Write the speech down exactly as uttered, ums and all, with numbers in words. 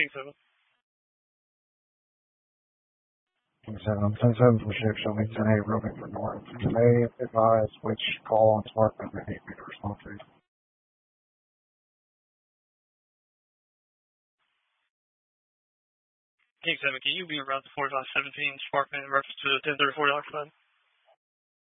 King seven. King seven, ten seven for ship, show me ten eight, roaming for north. May advise which call on Sparkman may need me to respond to. King seven, can you be around the forty-five seventeen Sparkman in reference to the ten thirty-four occupied?